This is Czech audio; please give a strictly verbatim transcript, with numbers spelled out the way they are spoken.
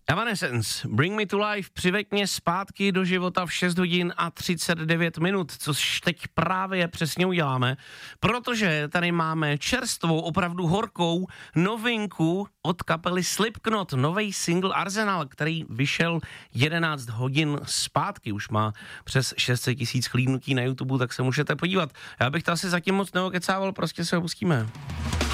Evanescence, Bring Me to Life, přiveď mě zpátky do života v šest hodin a třicet devět minut, což teď právě přesně uděláme, protože tady máme čerstvou, opravdu horkou novinku od kapely Slipknot, nový single Arsenal, který vyšel jedenáct hodin zpátky, už má přes šest set tisíc chlídnutí na YouTube, tak se můžete podívat. Já bych to asi zatím moc neokecával, prostě se ho pustíme.